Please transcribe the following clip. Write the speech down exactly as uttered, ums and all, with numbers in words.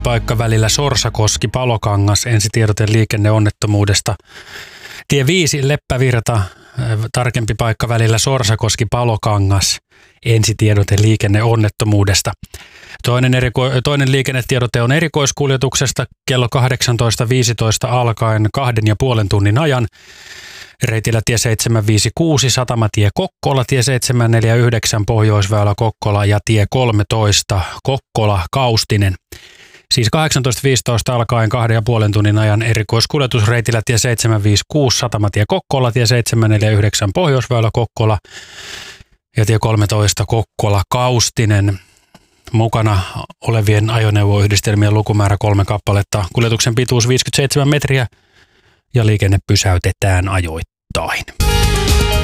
paikka välillä Sorsakoski-Palokangas, ensitiedote liikenneonnettomuudesta. Tie viisi Leppävirta, tarkempi paikka välillä Sorsakoski-Palokangas, ensitiedote liikenneonnettomuudesta. Toinen, eriko- toinen liikennetiedote on erikoiskuljetuksesta kello kahdeksantoista viisitoista alkaen kahden ja puolen tunnin ajan. Reitillä tie seitsemän viisi kuusi, Satamatie Kokkola, tie seitsemän neljä yhdeksän, Pohjoisväylä Kokkola ja tie kolmetoista, Kokkola Kaustinen. Siis kahdeksantoista viisitoista alkaen kahden ja puolen tunnin ajan erikoiskuljetus reitillä tie seitsemän viisi kuusi, Satamatie Kokkola, tie seitsemän neljä yhdeksän, Pohjoisväylä Kokkola ja tie kolmetoista, Kokkola Kaustinen. Mukana olevien ajoneuvoyhdistelmien lukumäärä kolme kappaletta. Kuljetuksen pituus viisikymmentäseitsemän metriä ja liikenne pysäytetään ajoittain.